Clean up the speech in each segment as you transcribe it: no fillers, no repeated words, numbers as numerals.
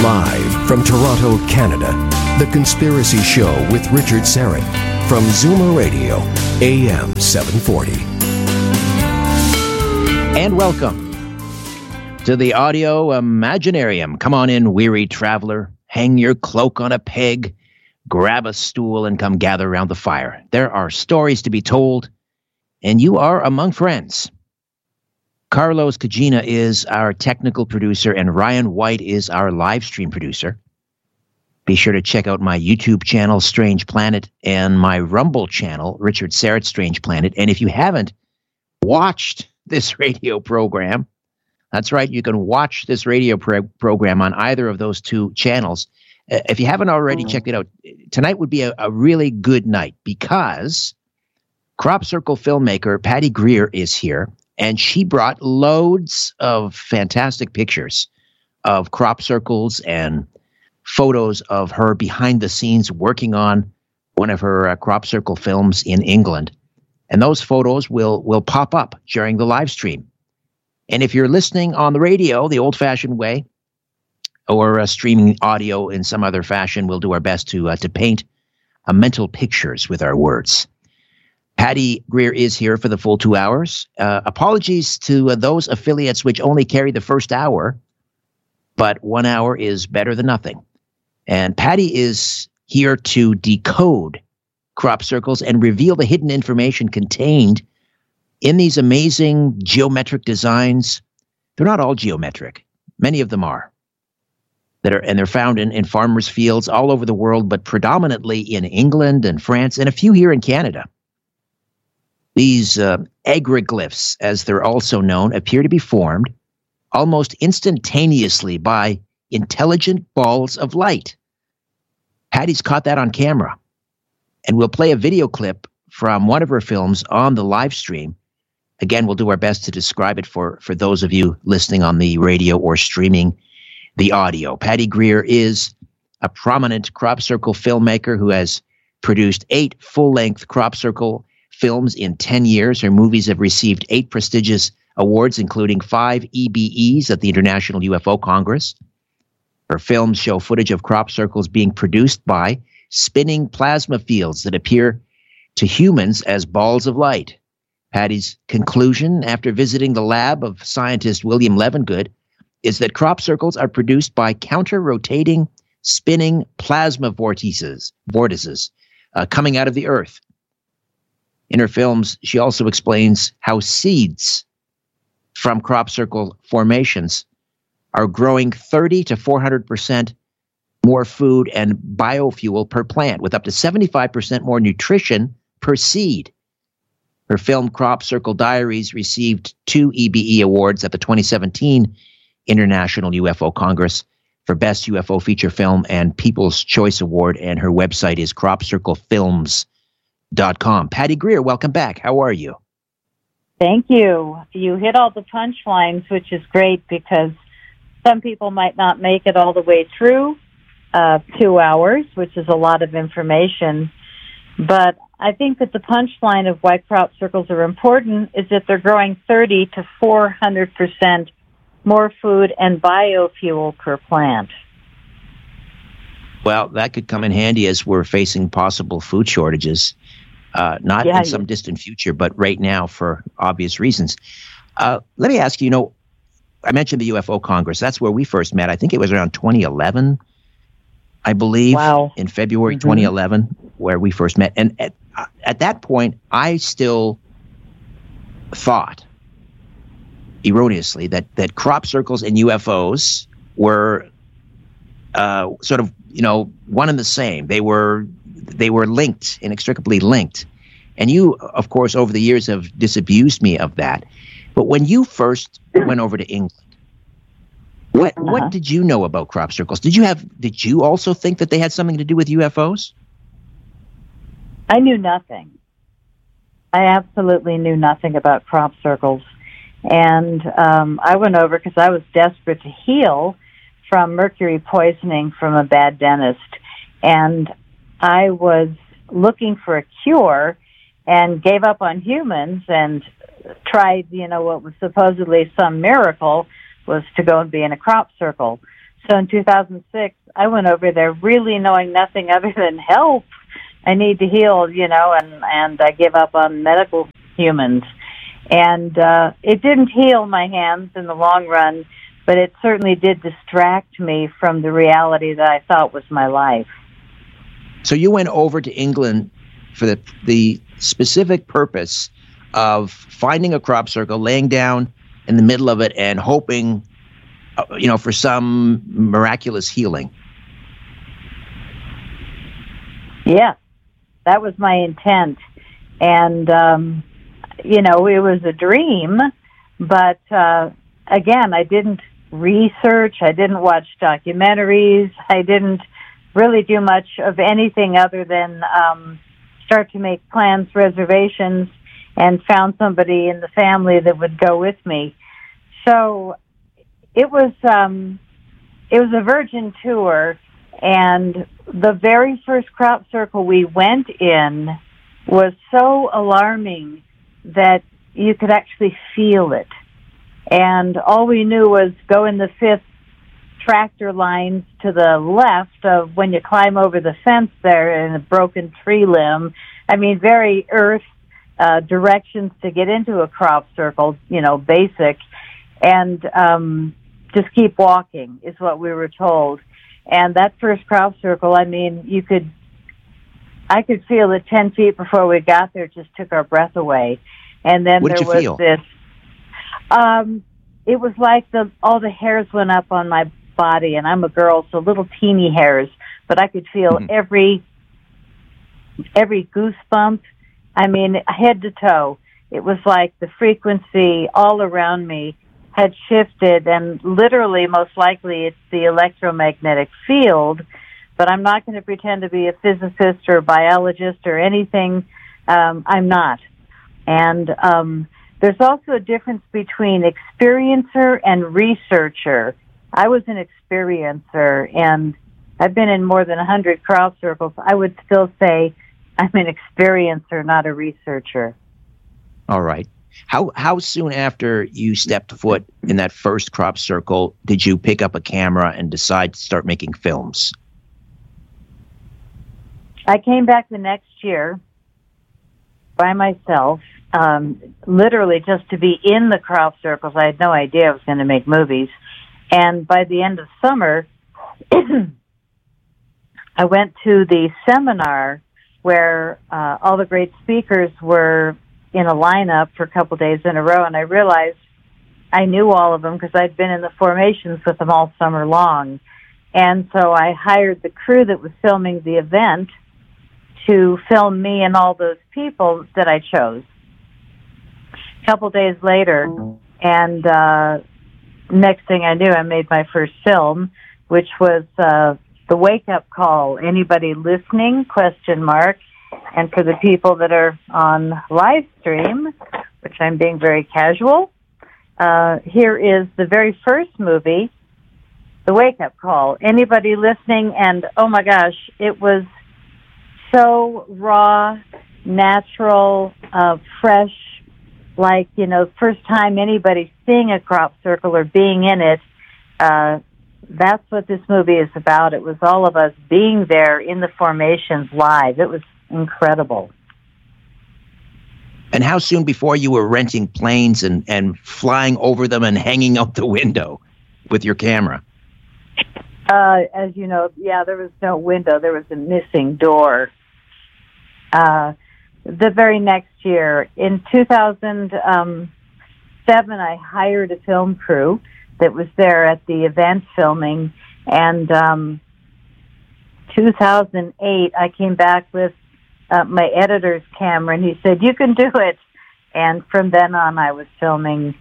Live from Toronto, Canada, The Conspiracy Show with Richard Syrett from Zoomer Radio, AM 740. And welcome to the Audio Imaginarium. Come on in, weary traveler. Hang your cloak on a peg, grab a stool, and come gather around the fire. There are stories to be told, and you are among friends. Carlos Cagina is our technical producer, and Ryan White is our live stream producer. Be sure to check out my YouTube channel, Strange Planet, and my Rumble channel, Richard Syrett Strange Planet. And if you haven't watched this radio program, that's right, you can watch this radio program on either of those two channels. If you haven't already checked it out, tonight would be a really good night because Crop Circle filmmaker Patty Greer is here. And she brought loads of fantastic pictures of crop circles and photos of her behind the scenes working on one of her crop circle films in England. And those photos will pop up during the live stream. And if you're listening on the radio, the old-fashioned way, or streaming audio in some other fashion, we'll do our best to paint mental pictures with our words. Patty Greer is here for the full 2 hours. Apologies to those affiliates which only carry the first hour, but 1 hour is better than nothing. And Patty is here to decode crop circles and reveal the hidden information contained in these amazing geometric designs. They're not all geometric. Many of them are. They're found in farmers' fields all over the world, but predominantly in England and France and a few here in Canada. These agriglyphs, as they're also known, appear to be formed almost instantaneously by intelligent balls of light. Patty's caught that on camera, and we'll play a video clip from one of her films on the live stream. Again, we'll do our best to describe it for those of you listening on the radio or streaming the audio. Patty Greer is a prominent crop circle filmmaker who has produced 8 full-length crop circle films in 10 years. Her movies have received 8 prestigious awards, including 5 EBEs at the International UFO Congress. Her films show footage of crop circles being produced by spinning plasma fields that appear to humans as balls of light. Patty's conclusion, after visiting the lab of scientist William Levengood, is that crop circles are produced by counter-rotating, spinning plasma vortices coming out of the earth. In her films, she also explains how seeds from crop circle formations are growing 30 to 400% more food and biofuel per plant, with up to 75% more nutrition per seed. Her film Crop Circle Diaries received 2 EBE awards at the 2017 International UFO Congress for Best UFO Feature Film and People's Choice Award, and her website is cropcirclefilms.com. Patty Greer, welcome back. How are you? Thank you. You hit all the punchlines, which is great because some people might not make it all the way through 2 hours, which is a lot of information. But I think that the punchline of why crop circles are important is that they're growing 30 to 400% more food and biofuel per plant. Well, that could come in handy as we're facing possible food shortages. Not in some distant future, but right now for obvious reasons. Let me ask you, I mentioned the UFO Congress. That's where we first met. I think it was around 2011, I believe, in February 2011, where we first met. And at that point, I still thought, erroneously, that crop circles and UFOs were sort of, one and the same. They were linked, inextricably linked. And you, of course, over the years have disabused me of that. But when you first went over to England, what did you know about crop circles? Did you also think that they had something to do with UFOs? I knew nothing. I absolutely knew nothing about crop circles. And I went over because I was desperate to heal from mercury poisoning from a bad dentist. And I was looking for a cure and gave up on humans and tried, what was supposedly some miracle was to go and be in a crop circle. So in 2006, I went over there really knowing nothing other than help. I need to heal, and I give up on medical humans. And it didn't heal my hands in the long run, but it certainly did distract me from the reality that I thought was my life. So you went over to England for the specific purpose of finding a crop circle, laying down in the middle of it, and hoping, for some miraculous healing. Yeah, that was my intent. And, it was a dream, but, again, I didn't research, I didn't watch documentaries, I didn't really do much of anything other than start to make plans, reservations, and found somebody in the family that would go with me. So it was a virgin tour, and the very first crop circle we went in was so alarming that you could actually feel it. And all we knew was go in the 5th tractor lines to the left of when you climb over the fence there in a broken tree limb. I mean, very earth directions to get into a crop circle, basic. And just keep walking is what we were told. And that first crop circle, I mean, I could feel it 10 feet before we got there. It just took our breath away. And then there was feel? This. It was like all the hairs went up on my body, and I'm a girl, so little teeny hairs, but I could feel every goosebump. I mean, head to toe. It was like the frequency all around me had shifted, and literally, most likely, it's the electromagnetic field, but I'm not going to pretend to be a physicist or a biologist or anything. I'm not. And there's also a difference between experiencer and researcher. I was an experiencer, and I've been in more than 100 crop circles. I would still say I'm an experiencer, not a researcher. All right. How soon after you stepped foot in that first crop circle did you pick up a camera and decide to start making films? I came back the next year by myself, literally just to be in the crop circles. I had no idea I was going to make movies. And by the end of summer, I went to the seminar where all the great speakers were in a lineup for a couple days in a row, and I realized I knew all of them because I'd been in the formations with them all summer long. And so I hired the crew that was filming the event to film me and all those people that I chose. A couple days later, and next thing I knew, I made my first film, which was The Wake Up Call. Anybody listening? ? And for the people that are on live stream, which I'm being very casual, here is the very first movie, The Wake Up Call. Anybody listening? And oh my gosh, it was so raw, natural, fresh, like, first time anybody seeing a crop circle or being in it. That's what this movie is about. It was all of us being there in the formations live. It was incredible. And how soon before you were renting planes and flying over them and hanging out the window with your camera? As you know, there was no window. There was a missing door. The very next year, in 2007, I hired a film crew that was there at the event filming. And 2008, I came back with my editor's camera, and he said, "You can do it." And from then on, I was filming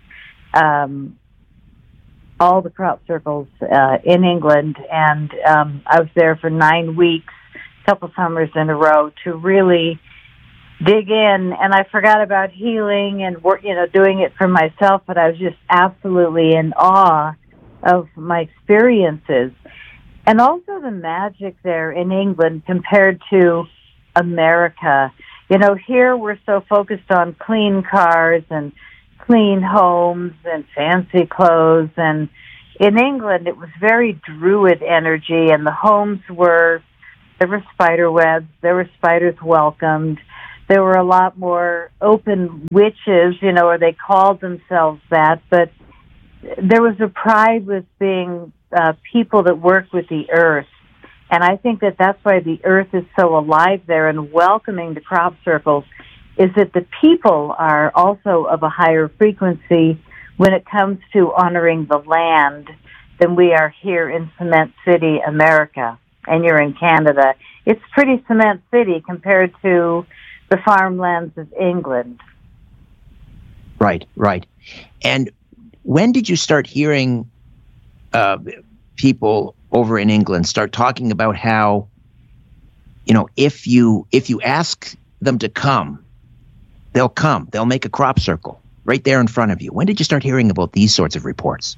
all the crop circles in England, and I was there for 9 weeks, a couple summers in a row, to really dig in. And I forgot about healing and doing it for myself, but I was just absolutely in awe of my experiences. And also the magic there in England compared to America. Here we're so focused on clean cars and clean homes and fancy clothes, and in England, it was very druid energy, and the homes there were spider webs, there were spiders welcomed, there were a lot more open witches, or they called themselves that, but there was a pride with being people that work with the earth. And I think that that's why the earth is so alive there and welcoming the crop circles, is that the people are also of a higher frequency when it comes to honoring the land than we are here in Cement City, America. And you're in Canada. It's pretty Cement City compared to the farmlands of England. Right. And when did you start hearing people over in England start talking about how, if you ask them to come, they'll make a crop circle right there in front of you? When did you start hearing about these sorts of reports?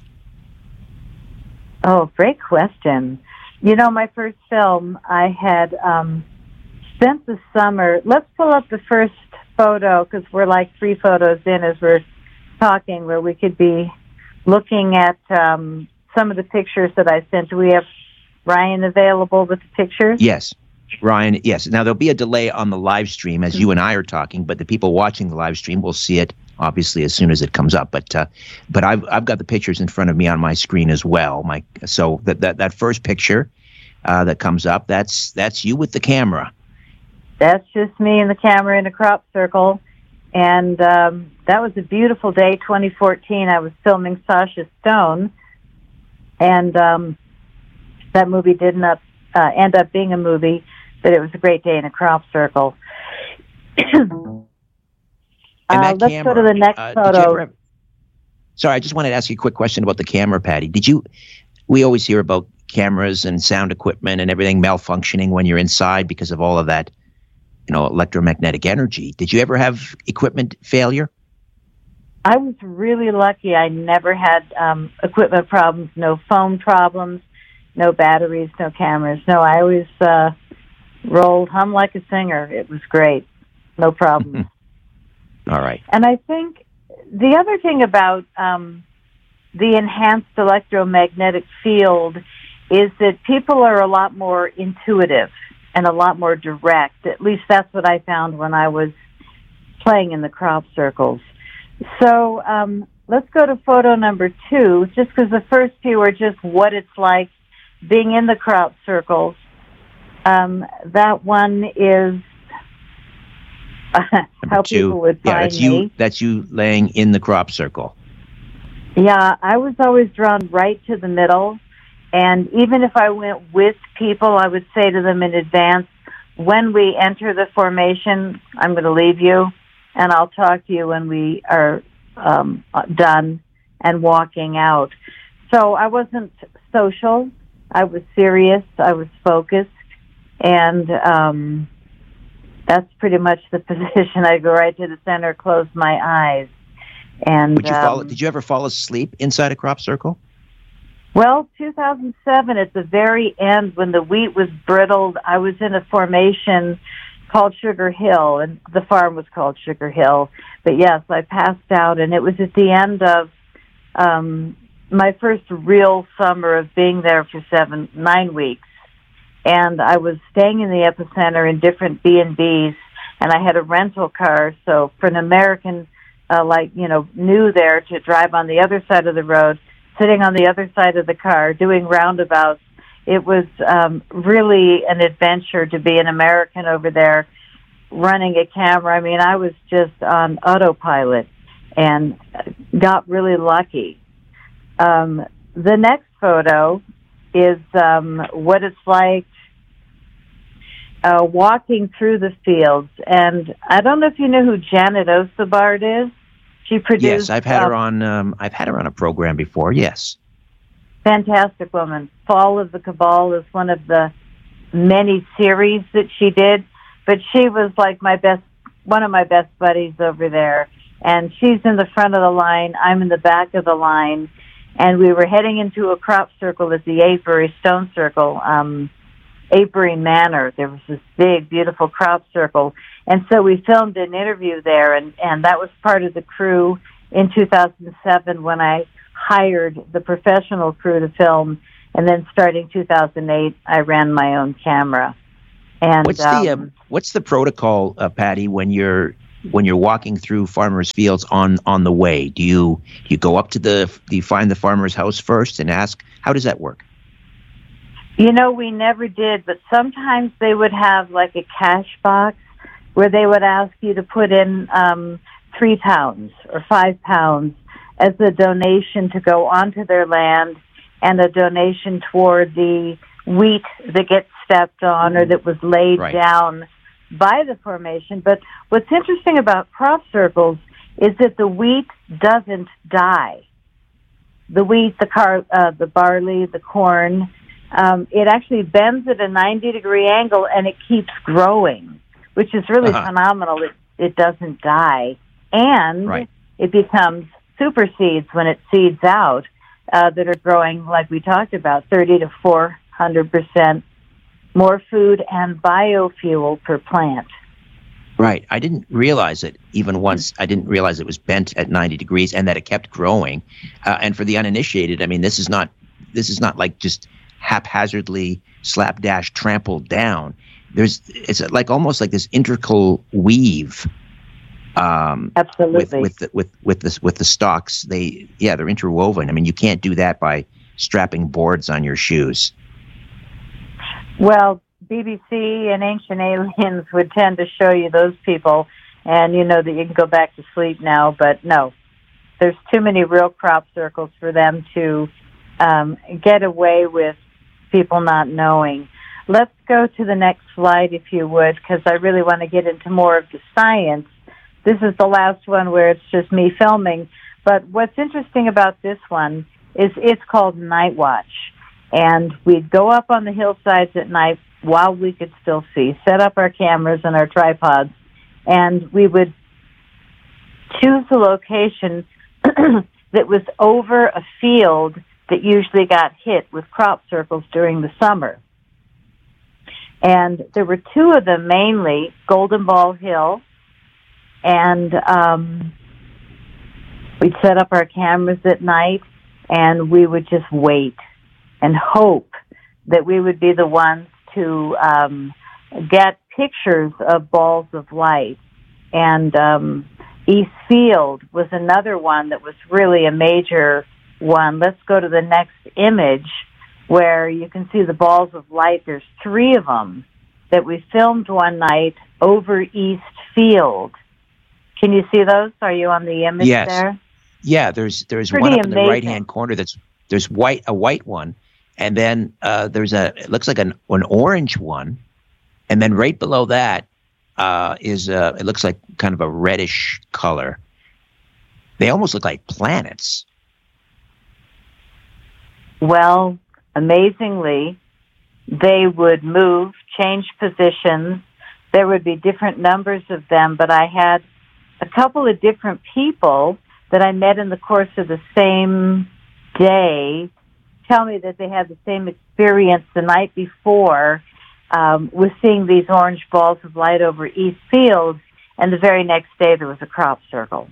Oh, great question. My first film, I had spent the summer. Let's pull up the first photo, because we're like 3 photos in as we're talking, where we could be looking at some of the pictures that I sent. Do we have Ryan available with the pictures? Yes, Ryan, yes. Now, there'll be a delay on the live stream as you and I are talking, but the people watching the live stream will see it, obviously, as soon as it comes up. But I've got the pictures in front of me on my screen as well. So that first picture that comes up, that's you with the camera. That's just me and the camera in a crop circle. And that was a beautiful day, 2014. I was filming Sasha Stone. And that movie didn't end up being a movie, but it was a great day in a crop circle. Let's go to the next photo. Sorry, I just wanted to ask you a quick question about the camera, Patty. We always hear about cameras and sound equipment and everything malfunctioning when you're inside because of all of that, electromagnetic energy. Did you ever have equipment failure? I was really lucky. I never had equipment problems, no phone problems, no batteries, no cameras. No, I always hum like a singer. It was great. No problem. All right. And I think the other thing about the enhanced electromagnetic field is that people are a lot more intuitive and a lot more direct. At least that's what I found when I was playing in the crop circles. So let's go to photo number 2, just because the first few are just what it's like being in the crop circles. That one is how people would find me. That's you laying in the crop circle. Yeah, I was always drawn right to the middle. And even if I went with people, I would say to them in advance, when we enter the formation, I'm going to leave you, and I'll talk to you when we are done and walking out. So I wasn't social. I was serious. I was focused. And that's pretty much the position. I go right to the center, close my eyes. And did you ever fall asleep inside a crop circle? Well, 2007, at the very end, when the wheat was brittled, I was in a formation called Sugar Hill, and the farm was called Sugar Hill. But yes, I passed out, and it was at the end of my first real summer of being there for 9 weeks. And I was staying in the epicenter in different B&Bs, and I had a rental car. So for an American, new there to drive on the other side of the road, sitting on the other side of the car, doing roundabouts, it was really an adventure to be an American over there running a camera. I mean, I was just on autopilot and got really lucky. The next photo is what it's like walking through the fields. And I don't know if you know who Janet Osabard is. She produced. Yes, I've had her on. I've had her on a program before. Yes, fantastic woman. Fall of the Cabal is one of the many series that she did, but she was like one of my best buddies over there. And she's in the front of the line. I'm in the back of the line, and we were heading into a crop circle at the Avebury Stone Circle, Avebury Manor. There was this big, beautiful crop circle. And so we filmed an interview there, and that was part of the crew in 2007 when I hired the professional crew to film, and then starting 2008, I ran my own camera. And what's the protocol, Patty, when you're walking through farmers' fields on the way? Do you go up to do you find the farmer's house first and ask? How does that work? We never did, but sometimes they would have like a cash box where they would ask you to put in 3 pounds or 5 pounds as a donation to go onto their land, and a donation toward the wheat that gets stepped on or that was laid down by the formation. But what's interesting about crop circles is that the wheat doesn't die. The wheat, the barley, the corn, it actually bends at a 90-degree angle, and it keeps growing, which is really phenomenal. It doesn't die. And it becomes super seeds when it seeds out that are growing, like we talked about, 30 to 400% more food and biofuel per plant. Right. I didn't realize it even once. I didn't realize it was bent at 90 degrees and that it kept growing. And for the uninitiated, I mean, this is not like just haphazardly slapdash trampled down. It's like almost like this integral weave. Absolutely. With the stalks, they're interwoven. I mean, you can't do that by strapping boards on your shoes. Well, BBC and Ancient Aliens would tend to show you those people, and you know that you can go back to sleep now. But no, there's too many real crop circles for them to get away with people not knowing. Let's go to the next slide, if you would, because I really want to get into more of the science. This is the last one where it's just me filming. But what's interesting about this one is it's called Night Watch. And we'd go up on the hillsides at night while we could still see, set up our cameras and our tripods, and we would choose a location that was over a field that usually got hit with crop circles during the summer. And there were 2 of them mainly, Golden Ball Hill, and we'd set up our cameras at night, and we would just wait and hope that we would be the ones to get pictures of balls of light. And East Field was another one that was really a major one. Let's go to the next image where you can see the balls of light. There's 3 of them that we filmed one night over East Field. Can you see those? Are you on the image there? Yeah, there's Pretty one up in the amazing. right-hand corner there's a white one, and then it looks like an orange one, and then right below that it looks like kind of a reddish color. They almost look like planets. Well, amazingly, they would move, change positions. There would be different numbers of them, but I had a couple of different people that I met in the course of the same day tell me that they had the same experience the night before with seeing these orange balls of light over East Field, and the very next day there was a crop circle.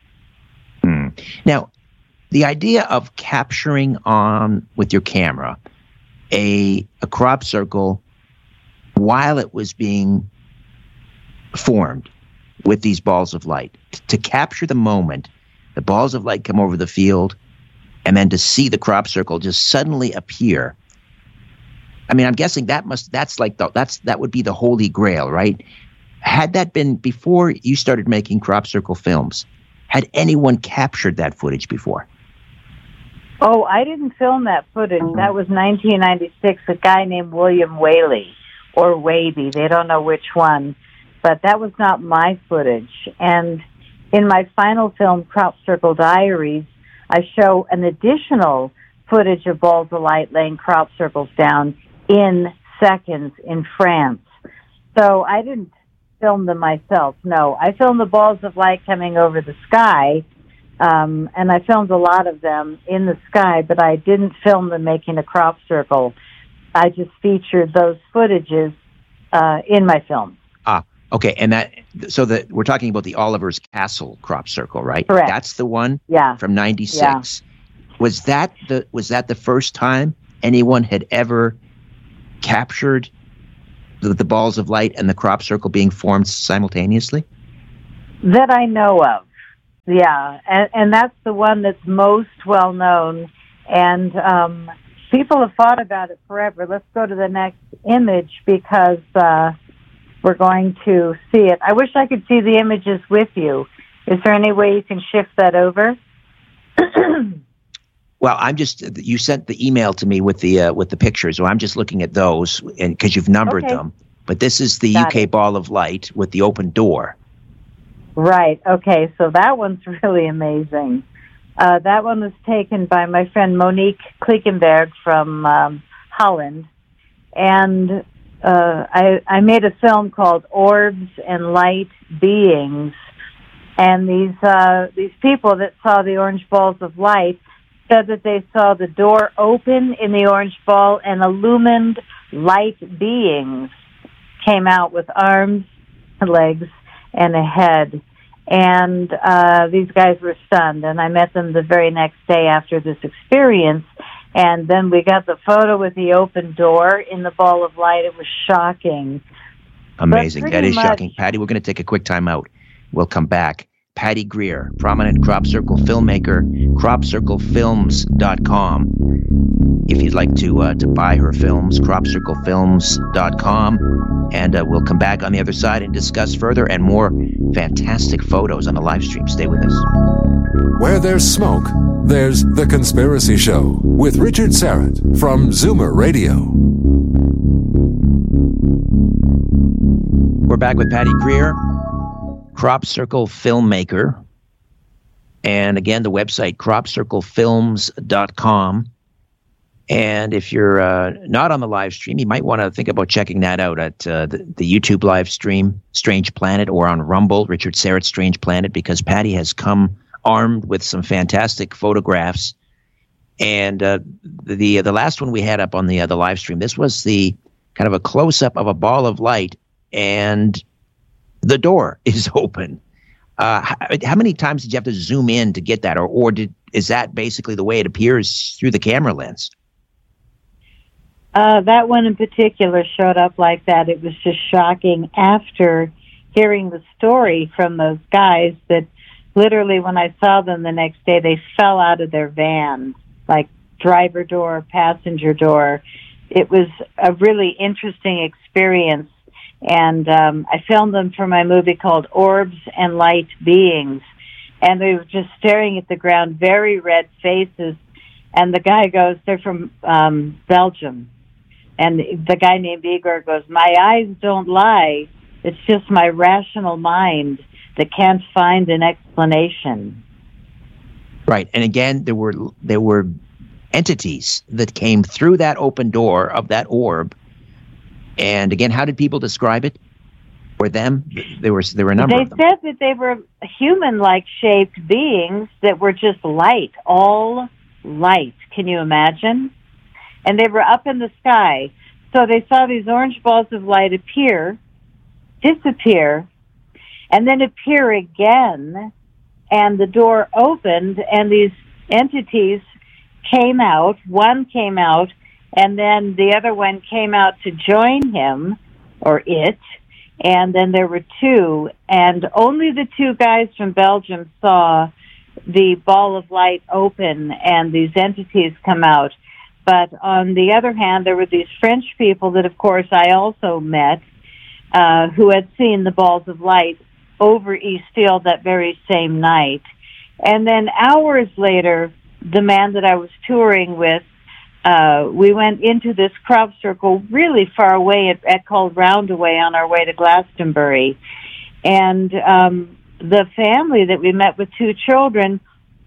Now, the idea of capturing on with your camera a crop circle while it was being formed with these balls of light, to capture the moment, the balls of light come over the field, and then to see the crop circle just suddenly appear. I mean, I'm guessing that would be the holy grail, right? Had that been before you started making crop circle films, had anyone captured that footage before? Oh, I didn't film that footage. That was 1996, a guy named William Whaley, or Waby, they don't know which one. But that was not my footage. And in my final film, Crop Circle Diaries, I show an additional footage of balls of light laying crop circles down in seconds in France. So I didn't film them myself, no. I filmed the balls of light coming over the sky, and I filmed a lot of them in the sky, but I didn't film them making a crop circle. I just featured those footages in my film. Okay, and we're talking about the Oliver's Castle crop circle, right? Correct. That's the one from 96. Yeah. Was that the first time anyone had ever captured the balls of light and the crop circle being formed simultaneously? That I know of, yeah. And that's the one that's most well known. And people have thought about it forever. Let's go to the next image because we're going to see it. I wish I could see the images with you. Is there any way you can shift that over? Well, you sent the email to me with the pictures, so I'm just looking at those, and because you've numbered them. But this is the UK ball of light with the open door. Right. Okay. So that one's really amazing. That one was taken by my friend Monique Klinkenberg from Holland, and I made a film called Orbs and Light Beings, and these people that saw the orange balls of light said that they saw the door open in the orange ball and illumined light beings came out with arms, legs, and a head. And these guys were stunned, and I met them the very next day after this experience. And then we got the photo with the open door in the ball of light. It was shocking. Amazing. That is shocking. Patty, we're going to take a quick time out. We'll come back. Patty Greer, prominent Crop Circle filmmaker, cropcirclefilms.com. If you'd like to buy her films, cropcirclefilms.com. And we'll come back on the other side and discuss further and more fantastic photos on the live stream. Stay with us. Where there's smoke, there's The Conspiracy Show with Richard Syrett from Zoomer Radio. We're back with Patty Greer, Crop Circle filmmaker. And again, the website, cropcirclefilms.com. And if you're not on the live stream, you might want to think about checking that out at the YouTube live stream, Strange Planet, or on Rumble, Richard Syrett, Strange Planet, because Patty has come armed with some fantastic photographs. And the last one we had up on the live stream, this was the kind of a close-up of a ball of light, and the door is open. How many times did you have to zoom in to get that, or is that basically the way it appears through the camera lens? That one in particular showed up like that. It was just shocking after hearing the story from those guys that literally when I saw them the next day, they fell out of their van, like driver door, passenger door. It was a really interesting experience. And I filmed them for my movie called Orbs and Light Beings. And they were just staring at the ground, very red faces. And the guy goes, they're from Belgium. And the guy named Igor goes, my eyes don't lie. It's just my rational mind that can't find an explanation. Right. And again, there were entities that came through that open door of that orb. And again, how did people describe it? For them, there were a number of them. They said that they were human-like shaped beings that were just light, all light. Can you imagine? And they were up in the sky. So they saw these orange balls of light appear, disappear, and then appear again. And the door opened, and these entities came out. One came out, and then the other one came out to join him, or it. And then there were two, and only the two guys from Belgium saw the ball of light open and these entities come out. But on the other hand, there were these French people that, of course, I also met, who had seen the balls of light over East Field that very same night. And then hours later, the man that I was touring with, we went into this crop circle really far away at called Roundaway on our way to Glastonbury. And the family that we met with two children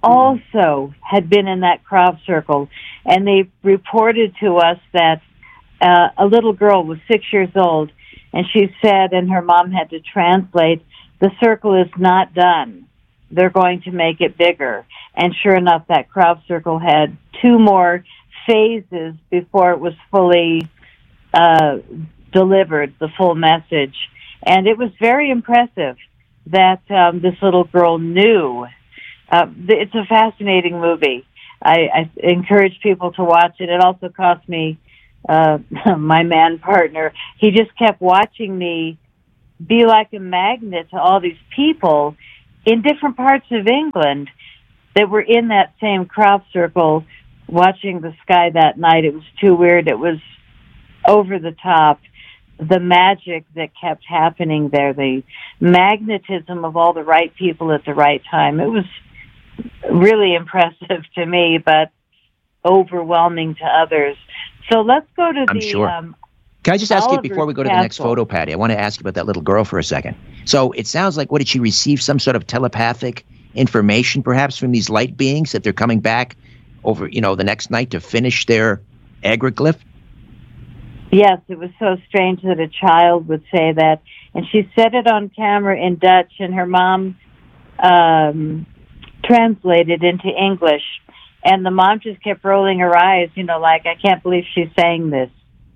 also had been in that crop circle. And they reported to us that a little girl was 6 years old, and she said, and her mom had to translate, the circle is not done. They're going to make it bigger. And sure enough, that crop circle had two more phases before it was fully delivered, the full message. And it was very impressive that this little girl knew. It's a fascinating movie. I encourage people to watch it. It also cost me my man partner. He just kept watching me be like a magnet to all these people in different parts of England that were in that same crop circle watching the sky that night. It was too weird. It was over the top. The magic that kept happening there, the magnetism of all the right people at the right time. It was really impressive to me, but overwhelming to others. So let's go to I'm sure. Can I just ask you before we go to the next photo, Patty? I want to ask you about that little girl for a second. So it sounds like, what did she receive? Some sort of telepathic information, perhaps, from these light beings that they're coming back over, the next night to finish their agriglyph? Yes, it was so strange that a child would say that. And she said it on camera in Dutch, and her mom translated into English. And the mom just kept rolling her eyes, like, I can't believe she's saying this.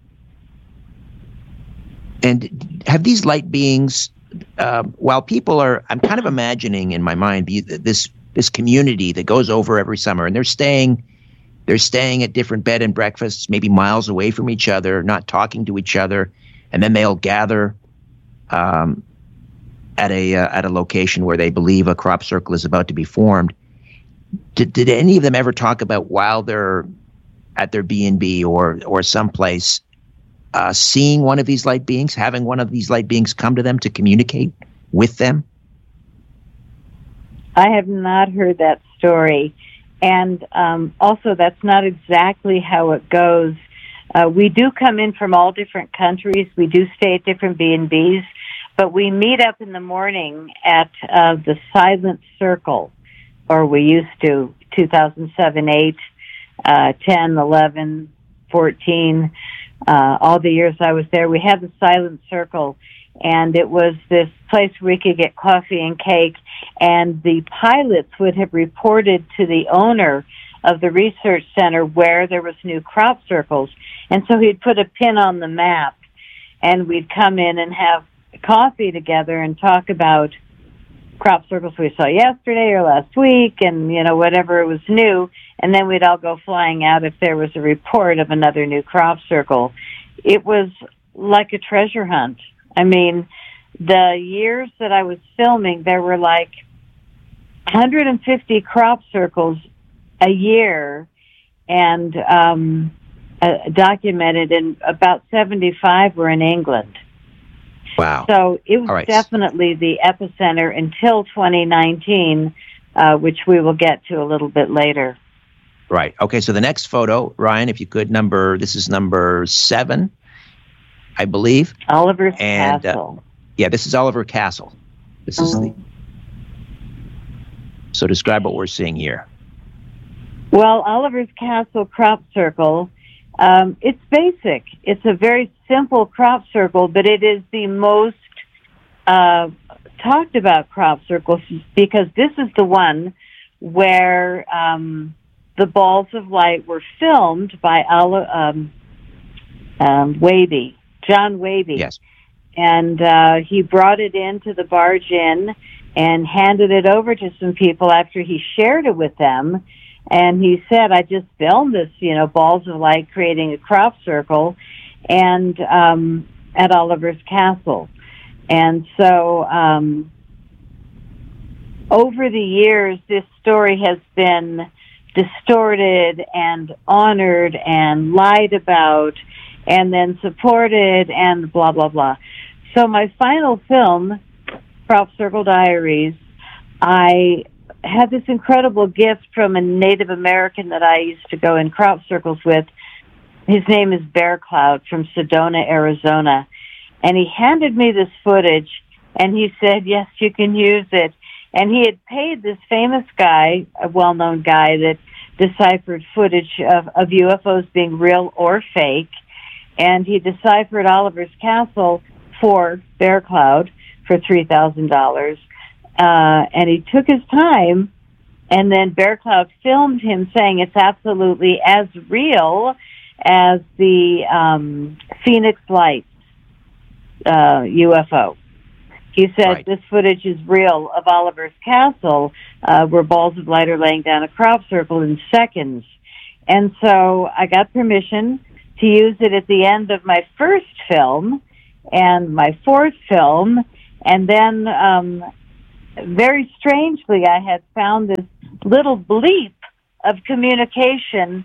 And have these light beings, while people are, I'm kind of imagining in my mind this community that goes over every summer, and they're staying at different bed and breakfasts, maybe miles away from each other, not talking to each other, and then they'll gather at a location where they believe a crop circle is about to be formed. Did any of them ever talk about, while they're at their B&B or someplace, seeing one of these light beings, having one of these light beings come to them to communicate with them? I have not heard that story. And also, that's not exactly how it goes. We do come in from all different countries. We do stay at different B&Bs, but we meet up in the morning at the Silent Circle, or we used to, 2007, 8, 10, 11, 14, all the years I was there. We had the Silent Circle, and it was this place where we could get coffee and cake, and the pilots would have reported to the owner of the research center where there was new crop circles. And so he'd put a pin on the map, and we'd come in and have coffee together and talk about crop circles we saw yesterday or last week, and, whatever was new. And then we'd all go flying out if there was a report of another new crop circle. It was like a treasure hunt. I mean, the years that I was filming, there were like 150 crop circles a year, and documented, and about 75 were in England. Wow. So it was definitely the epicenter until 2019, which we will get to a little bit later. Right. Okay, so the next photo, Ryan, if you could, this is number 7, I believe. Oliver's Castle. This is Oliver Castle. This is So describe what we're seeing here. Well, Oliver's Castle crop circle, it's basic. It's a very simple crop circle, but it is the most talked about crop circles, because this is the one where the balls of light were filmed by Waby, John Waby. Yes. And he brought it into the Barge Inn and handed it over to some people after he shared it with them. And he said, I just filmed this, balls of light creating a crop circle, and at Oliver's Castle. And so over the years, this story has been distorted and honored and lied about and then supported and blah, blah, blah. So my final film, Crop Circle Diaries, I had this incredible gift from a Native American that I used to go in crop circles with. His name is Bear Cloud from Sedona, Arizona. And he handed me this footage, and he said, yes, you can use it. And he had paid this famous guy, a well-known guy, that deciphered footage of UFOs being real or fake. And he deciphered Oliver's Castle for Bear Cloud for $3,000. And he took his time, and then Bear Cloud filmed him saying it's absolutely as real as the Phoenix Lights UFO. He said Right. this footage is real of Oliver's Castle, where balls of light are laying down a crop circle in seconds. And so I got permission to use it at the end of my first film and my fourth film. And then, very strangely, I had found this little bleep of communication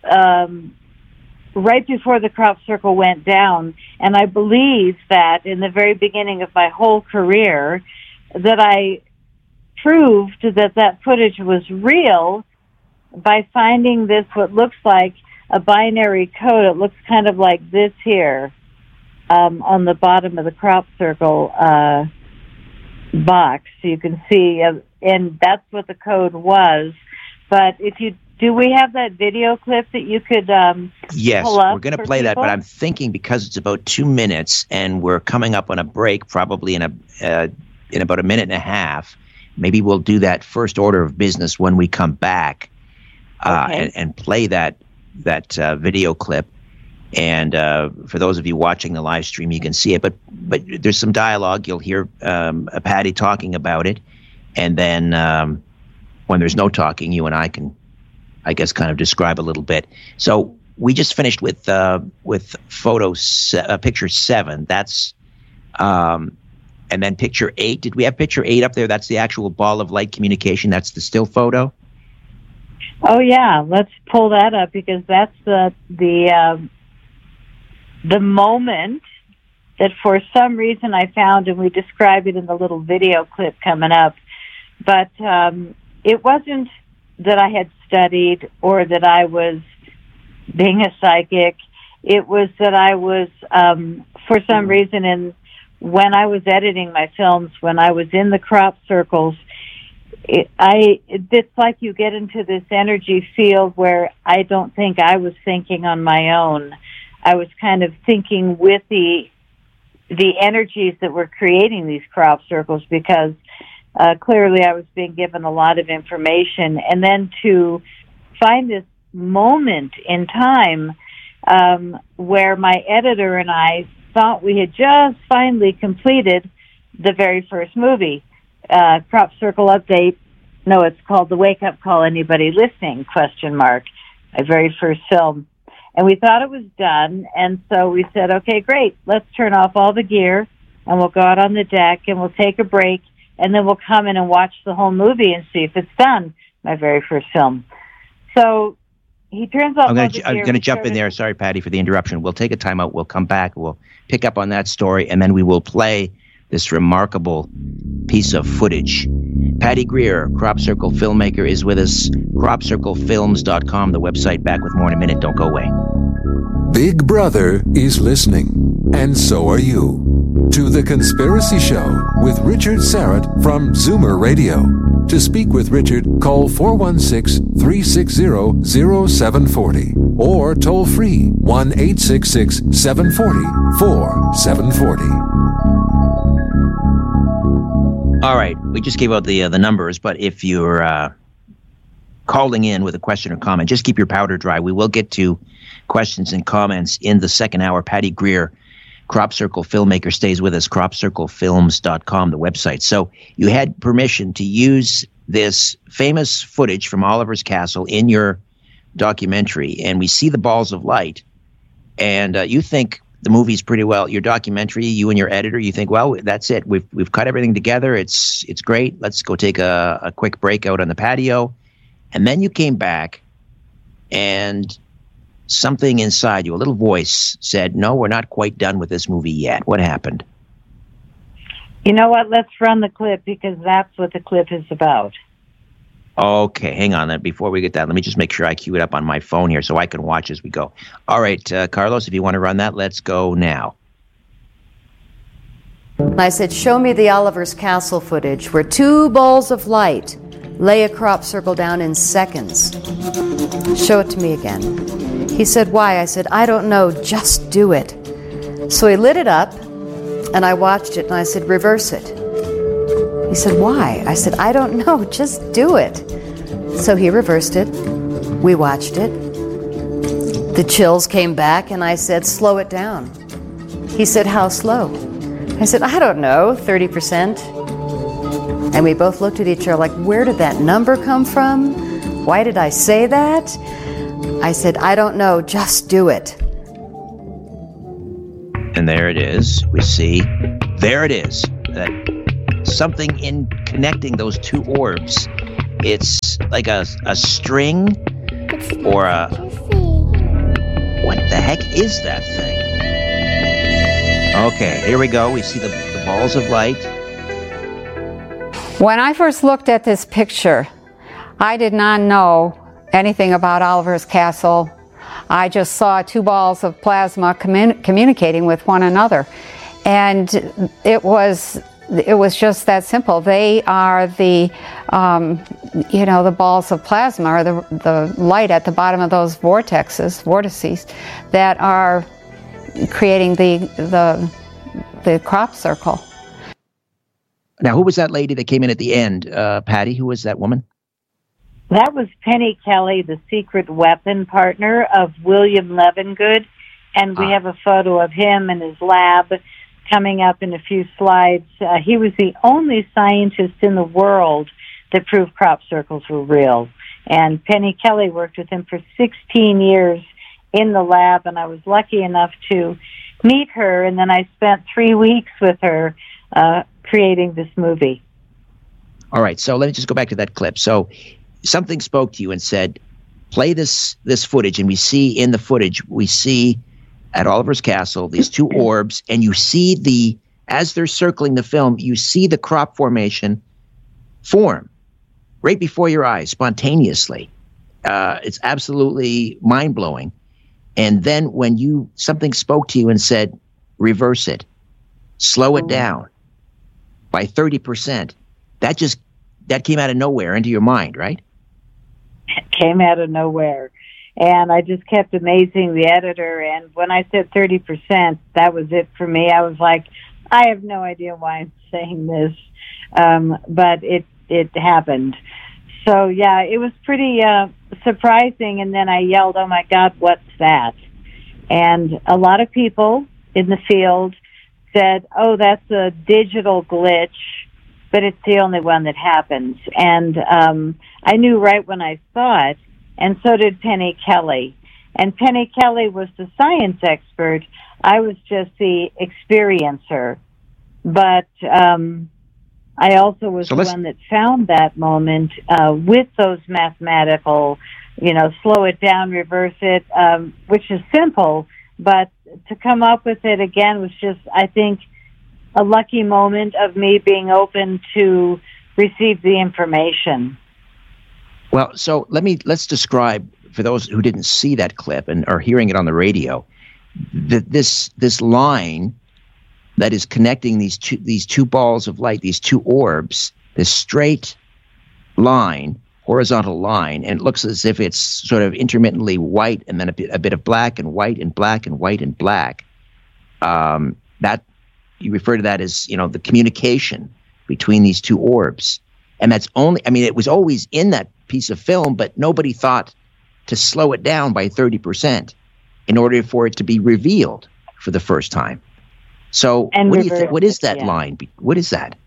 right before the crop circle went down. And I believe that in the very beginning of my whole career that I proved that footage was real by finding this, what looks like a binary code. It looks kind of like this here on the bottom of the crop circle box. So you can see, and that's what the code was. But do we have that video clip that you could yes, pull up? We're going to play that, but I'm thinking because it's about 2 minutes and we're coming up on a break, probably in about a minute and a half. Maybe we'll do that first order of business when we come back, and play that video clip. And for those of you watching the live stream, you can see it. But there's some dialogue. You'll hear Patty talking about it, and then when there's no talking, you and I can, I guess, kind of describe a little bit. So we just finished with picture 7. That's and then picture 8. Did we have picture 8 up there? That's the actual ball of light communication. That's the still photo. Oh yeah, let's pull that up because that's the moment that for some reason I found, and we describe it in the little video clip coming up. But it wasn't that I had studied or that I was being a psychic. It was that I was, for some reason, when I was editing my films, when I was in the crop circles, it's like you get into this energy field where I don't think I was thinking on my own. I was kind of thinking with the energies that were creating these crop circles because clearly I was being given a lot of information. And then to find this moment in time where my editor and I thought we had just finally completed the very first movie, Crop Circle Update. No, it's called The Wake Up Call, Anybody Listening, ? My very first film. And we thought it was done, and so we said, okay, great, let's turn off all the gear, and we'll go out on the deck, and we'll take a break, and then we'll come in and watch the whole movie and see if it's done, my very first film. So he turns off all the gear. I'm going to jump in there. Sorry, Patty, for the interruption. We'll take a timeout. We'll come back. We'll pick up on that story, and then we will play this remarkable piece of footage. Patty Greer, Crop Circle filmmaker, is with us. CropCircleFilms.com, the website. Back with more in a minute. Don't go away. Big Brother is listening, and so are you, to The Conspiracy Show with Richard Syrett from Zoomer Radio. To speak with Richard, call 416-360-0740 or toll free 1-866-740-4740. All right, we just gave out the numbers, but if you're calling in with a question or comment, just keep your powder dry. We will get to questions and comments in the second hour. Patty Greer, Crop Circle filmmaker, stays with us. CropCircleFilms.com, the website. So you had permission to use this famous footage from Oliver's Castle in your documentary, and we see the balls of light, and you think the movie's pretty well. Your documentary, you and your editor, you think, well, that's it. We've cut everything together. It's great. Let's go take a quick break out on the patio. And then you came back, and something inside you, a little voice, said, no, we're not quite done with this movie yet. What happened? You know what? Let's run the clip because that's what the clip is about. Okay, hang on. Before we get that, let me just make sure I cue it up on my phone here so I can watch as we go. All right, Carlos, if you want to run that, let's go now. I said, show me the Oliver's Castle footage where 2 balls of light lay a crop circle down in seconds. Show it to me again. He said, why? I said, I don't know, just do it. So he lit it up, and I watched it, and I said, reverse it. He said, why? I said, I don't know, just do it. So he reversed it. We watched it. The chills came back, and I said, slow it down. He said, how slow? I said, I don't know, 30%. And we both looked at each other like, where did that number come from? Why did I say that? I said, I don't know, just do it. And there it is. We see, there it is. That something in connecting those two orbs. It's like a string or a... What the heck is that thing? Okay, here we go. We see the balls of light. When I first looked at this picture, I did not know anything about Oliver's Castle. I just saw two balls of plasma communicating with one another. And it was just that simple. They are the, the balls of plasma, or the light at the bottom of those vortices that are creating the crop circle. Now, who was that lady that came in at the end? Patty, who was that woman? That was Penny Kelly, the secret weapon partner of William Levengood. And we have a photo of him in his lab coming up in a few slides. He was the only scientist in the world that proved crop circles were real. And Penny Kelly worked with him for 16 years in the lab, and I was lucky enough to meet her, and then I spent 3 weeks with her creating this movie. All right, so let me just go back to that clip. So something spoke to you and said, play this footage, and we see in the footage, at Oliver's Castle, these two orbs, and you see as they're circling the film, you see the crop formation form right before your eyes, spontaneously. It's absolutely mind-blowing. And then when something spoke to you and said, reverse it, slow it down by 30%, that came out of nowhere into your mind, right? It came out of nowhere. And I just kept amazing the editor. And when I said 30%, that was it for me. I was like, I have no idea why I'm saying this. But it happened. So, yeah, it was pretty surprising. And then I yelled, oh, my God, what's that? And a lot of people in the field said, oh, that's a digital glitch, but it's the only one that happens. And I knew right when I saw it, and so did Penny Kelly. And Penny Kelly was the science expert. I was just the experiencer. But I also was the one that found that moment with those mathematical, slow it down, reverse it, which is simple. But to come up with it again was just, I think, a lucky moment of me being open to receive the information. Well, so let's describe, for those who didn't see that clip and are hearing it on the radio, this line that is connecting these two balls of light, these two orbs, this straight line, horizontal line, and it looks as if it's sort of intermittently white and then a bit of black and white and black and white and black. That you refer to that as, the communication between these two orbs. And that's it was always in that piece of film, but nobody thought to slow it down by 30% in order for it to be revealed for the first time. So what do you think? What is that line? What is that?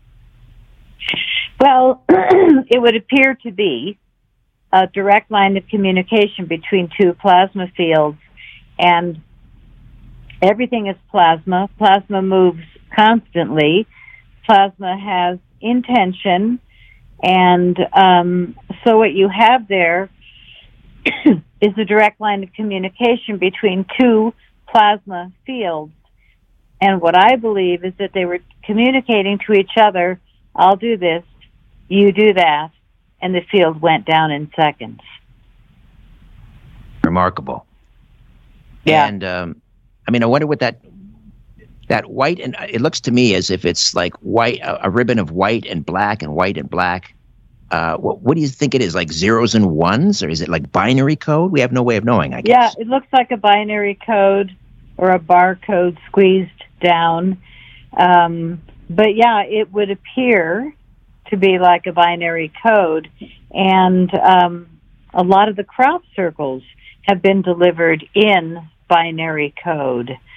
Well, it would appear to be a direct line of communication between two plasma fields, and everything is plasma. Plasma moves constantly. Plasma has intention, and so what you have there is a direct line of communication between two plasma fields. And what I believe is that they were communicating to each other, I'll do this, you do that, and the field went down in seconds. Remarkable. Yeah. And, I wonder what that white, and it looks to me as if it's like white, a ribbon of white and black and white and black. What do you think it is, like zeros and ones, or is it like binary code? We have no way of knowing, I guess. Yeah, it looks like a binary code or a barcode squeezed down. But yeah, it would appear to be like a binary code. And a lot of the crop circles have been delivered in binary code.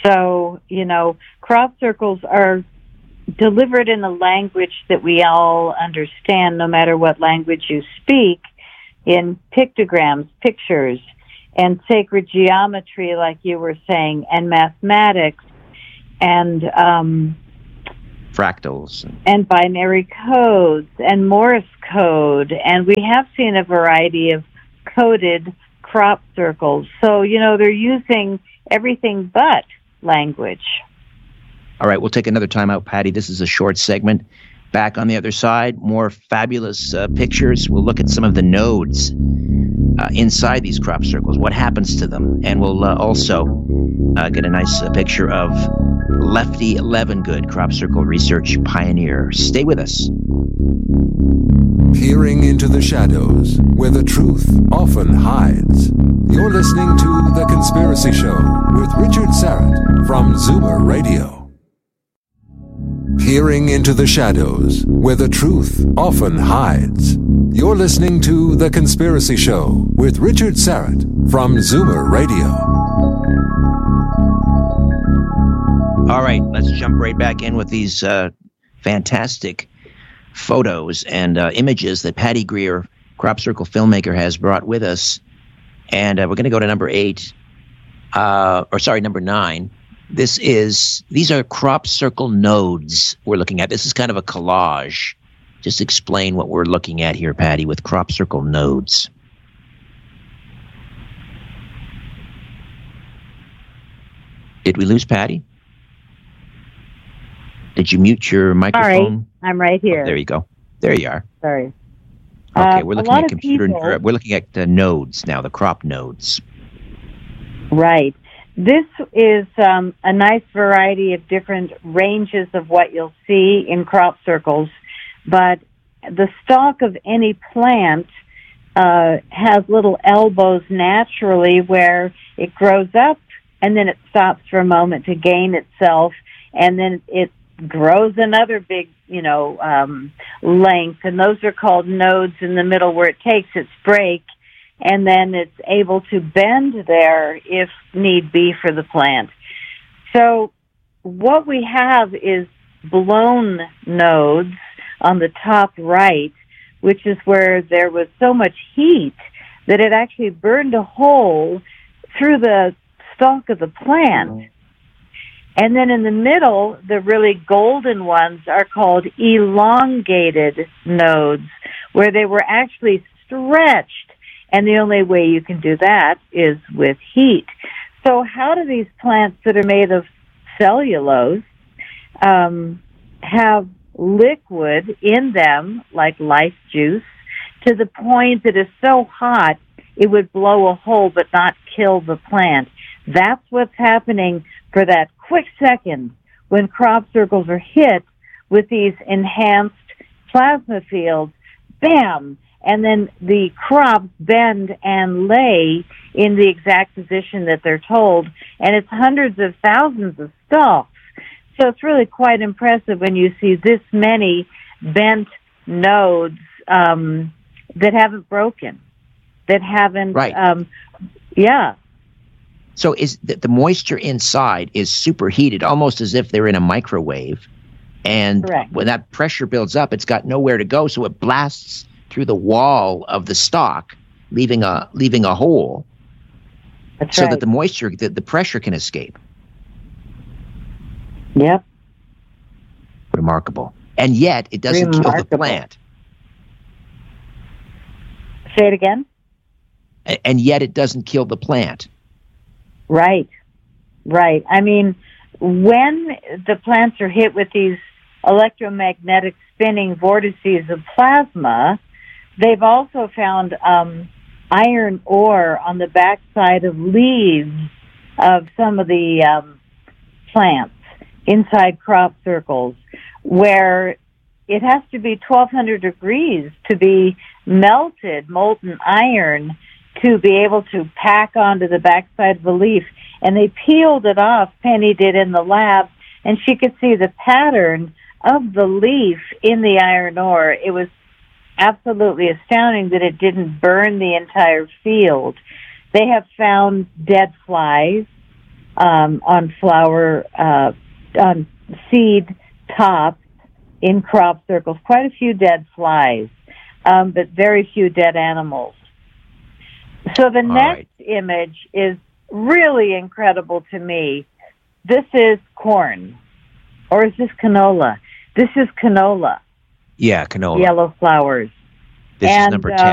So, crop circles are delivered in a language that we all understand, no matter what language you speak, in pictograms, pictures, and sacred geometry, like you were saying, and mathematics, and fractals, and binary codes, and Morse code, and we have seen a variety of coded crop circles. So, they're using everything but language. All right, we'll take another time out, Patty. This is a short segment. Back on the other side, more fabulous pictures. We'll look at some of the nodes inside these crop circles, what happens to them. And we'll also get a nice picture of Lefty Levengood, crop circle research pioneer. Stay with us. Peering into the shadows where the truth often hides. You're listening to The Conspiracy Show with Richard Syrett from Zoomer Radio. Peering into the shadows where the truth often hides. You're listening to The Conspiracy Show with Richard Syrett from Zoomer Radio. All right, let's jump right back in with these fantastic photos and images that Patty Greer, crop circle filmmaker, has brought with us. And we're going to go to number 9. These are crop circle nodes we're looking at. This is kind of a collage. Just explain what we're looking at here, Patty, with crop circle nodes. Did we lose Patty? Did you mute your microphone? All right, I'm right here. Oh, there you go. There you are. Sorry. Okay, we're looking at we're looking at the nodes now, the crop nodes. Right. This is a nice variety of different ranges of what you'll see in crop circles, but the stalk of any plant has little elbows naturally where it grows up and then it stops for a moment to gain itself, and then it grows another big, length, and those are called nodes in the middle where it takes its break, and then it's able to bend there if need be for the plant. So what we have is blown nodes on the top right, which is where there was so much heat that it actually burned a hole through the stalk of the plant. And then in the middle, the really golden ones are called elongated nodes, where they were actually stretched. And the only way you can do that is with heat. So how do these plants that are made of cellulose have liquid in them, like life juice, to the point that is so hot it would blow a hole but not kill the plant? That's what's happening for that quick second when crop circles are hit with these enhanced plasma fields. Bam! And then the crops bend and lay in the exact position that they're told. And it's hundreds of thousands of stalks. So it's really quite impressive when you see this many bent nodes that haven't broken, that haven't... Right. Yeah. So is the moisture inside is superheated, almost as if they're in a microwave. And Correct. When that pressure builds up, it's got nowhere to go, so it blasts through the wall of the stalk, leaving a hole. That's so right. that the moisture, the pressure can escape. Yep. Remarkable. And yet, it doesn't kill the plant. Say it again? And yet, it doesn't kill the plant. Right. Right. I mean, when the plants are hit with these electromagnetic spinning vortices of plasma, they've also found iron ore on the backside of leaves of some of the plants inside crop circles, where it has to be 1,200 degrees to be melted, molten iron, to be able to pack onto the backside of the leaf. And they peeled it off, Penny did in the lab, and she could see the pattern of the leaf in the iron ore. It was absolutely astounding that it didn't burn the entire field. They have found dead flies on flower, on seed tops in crop circles. Quite a few dead flies, but very few dead animals. So the next image is really incredible to me. This is corn. Or is this canola? This is canola. Yeah, canola. Yellow flowers. This is number 10.